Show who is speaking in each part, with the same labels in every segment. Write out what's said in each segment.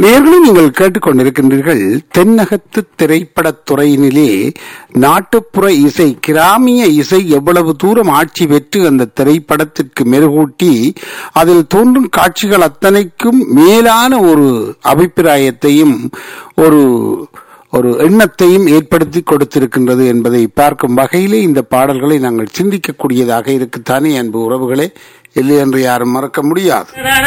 Speaker 1: நேயர்களே, நீங்கள் கேட்டுக்கொண்டிருக்கின்றீர்கள் தென்னகத்து திரைப்படத் துறையினிலே நாட்டுப்புற இசை, கிராமிய இசை எவ்வளவு தூரம் ஆட்சி பெற்று அந்த திரைப்படத்திற்கு மெருகூட்டி அதில் தோன்றும் காட்சிகள் அத்தனைக்கும் மேலான ஒரு அபிப்பிராயத்தையும் ஒரு எண்ணத்தையும் ஏற்படுத்தி கொடுத்திருக்கின்றது என்பதை பார்க்கும் வகையிலே இந்த பாடல்களை நாங்கள் சிந்திக்கக்கூடியதாக இருக்குத்தானே அன்பு உறவுகளே? இல்லை என்று யாரும் மறக்க முடியாது.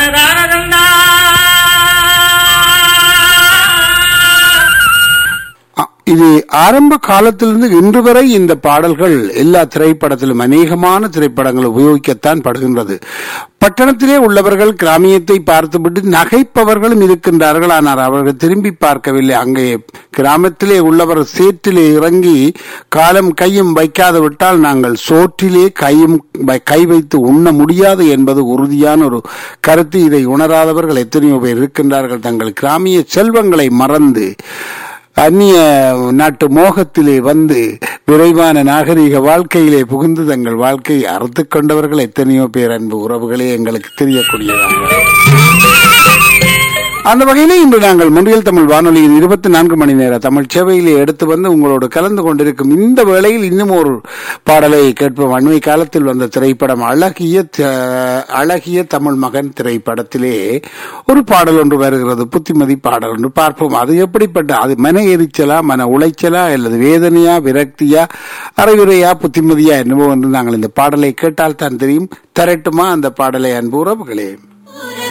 Speaker 1: இது ஆரம்ப காலத்திலிருந்து இன்று வரை இந்த பாடல்கள் எல்லா திரைப்படத்திலும் அநேகமான திரைப்படங்கள் உபயோகிக்கத்தான் படுகின்றது. பட்டணத்திலே உள்ளவர்கள் கிராமியத்தை பார்த்துவிட்டு நகைப்பவர்களும் இருக்கின்றார்கள். ஆனால் அவர்கள் திரும்பி பார்க்கவில்லை. அங்கே கிராமத்திலே உள்ளவர் சேற்றிலே இறங்கி காலம் கையும் வைக்காது விட்டால் நாங்கள் சோற்றிலே கை வைத்து உண்ண முடியாது என்பது உறுதியான ஒரு கருத்து. இதை உணராதவர்கள் எத்தனையோ பேர் இருக்கின்றார்கள். தங்கள் கிராமிய செல்வங்களை மறந்து அந்நிய நாட்டு மோகத்திலே வந்து விரைவான நாகரிக வாழ்க்கையிலே புகுந்து தங்கள் வாழ்க்கையை அறுத்துக் கொண்டவர்கள் எத்தனையோ பேர் அன்பு உறவுகளே எங்களுக்கு தெரியக்கூடியதாக. அந்த வகையிலே இன்று நாங்கள் முன்றியல் தமிழ் வானொலியின் 24 மணி நேர தமிழ் சேவையிலே எடுத்து வந்து உங்களோடு கலந்து கொண்டிருக்கும் இந்த வேளையில் இன்னும் ஒரு பாடலை கேட்போம். அண்மை காலத்தில் வந்த திரைப்படம் அழகிய தமிழ் மகன் திரைப்படத்திலே ஒரு பாடல் ஒன்று வருகிறது, புத்திமதி பாடல் ஒன்று. பார்ப்போம் அது எப்படிப்பட்ட, அது மன எரிச்சலா, மன உளைச்சலா, அல்லது வேதனையா, விரக்தியா, அரையுறையா, புத்திமதியா என்னவோ என்று நாங்கள் இந்த பாடலை கேட்டால் தான் தெரியும். தரட்டுமா அந்த பாடலை அன்பு உறவுகளே?